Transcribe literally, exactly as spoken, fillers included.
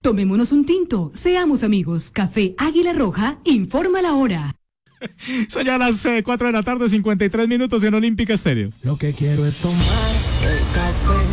Tomémonos un tinto, seamos amigos. Café Águila Roja, informa la hora. Son ya las eh, cuatro de la tarde, cincuenta y tres minutos en Olímpica Estéreo. Lo que quiero es tomar el café